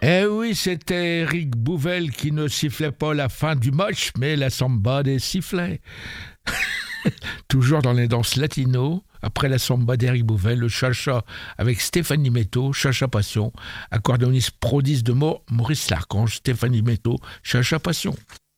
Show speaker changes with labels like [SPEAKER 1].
[SPEAKER 1] Eh oui, c'était Eric Bouvel qui ne sifflait pas la fin du match, mais la samba des sifflets. Toujours dans les danses latino, après la samba d'Eric Bouvel, le cha-cha avec Stéphanie Metto, cha-cha passion, accordéoniste prodige de Maurice Larchange, Stéphanie Metto, cha-cha passion.